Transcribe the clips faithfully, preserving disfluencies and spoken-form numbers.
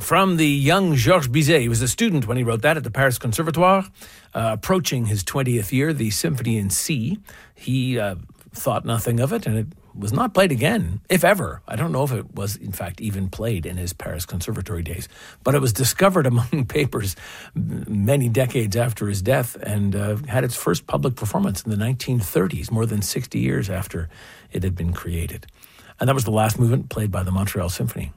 from the young Georges Bizet. He was a student when he wrote that at the Paris Conservatoire, uh, approaching his twentieth year, the Symphony in C. He uh, thought nothing of it, and it was not played again, if ever. I don't know if it was, in fact, even played in his Paris Conservatory days, but it was discovered among papers many decades after his death and uh, had its first public performance in the nineteen thirties, more than sixty years after it had been created. And that was the last movement played by the Montreal Symphony.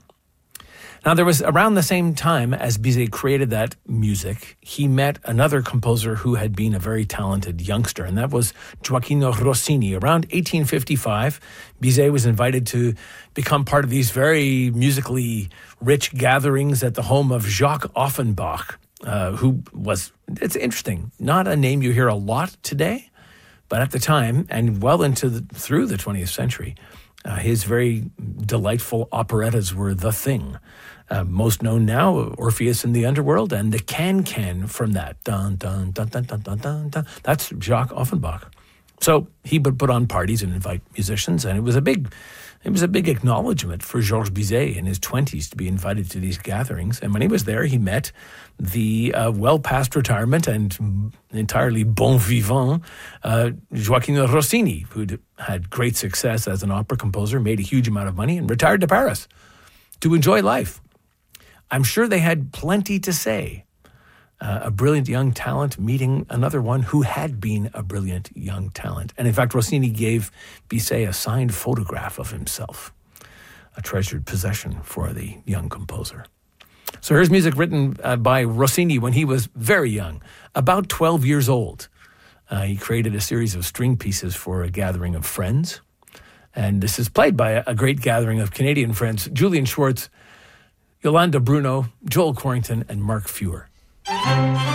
Now, there was around the same time as Bizet created that music, he met another composer who had been a very talented youngster, and that was Gioachino Rossini. Around eighteen fifty-five, Bizet was invited to become part of these very musically rich gatherings at the home of Jacques Offenbach, uh, who was, it's interesting, not a name you hear a lot today, but at the time, and well into the, through the twentieth century, uh, his very delightful operettas were the thing. Uh, most known now, Orpheus in the Underworld, and the can-can from that. Dun, dun, dun, dun, dun, dun, dun, dun. That's Jacques Offenbach. So he would put on parties and invite musicians, and it was a big, it was a big acknowledgement for Georges Bizet in his twenties to be invited to these gatherings. And when he was there, he met the uh, well past retirement and entirely bon vivant uh, Gioachino Rossini, who'd had great success as an opera composer, made a huge amount of money, and retired to Paris to enjoy life. I'm sure they had plenty to say. Uh, a brilliant young talent meeting another one who had been a brilliant young talent. And in fact, Rossini gave Bizet a signed photograph of himself, a treasured possession for the young composer. So here's music written uh, by Rossini when he was very young, about twelve years old. Uh, he created a series of string pieces for a gathering of friends. And this is played by a, a great gathering of Canadian friends, Julian Schwartz, Yolanda Bruno, Joel Corrington, and Mark Fewer.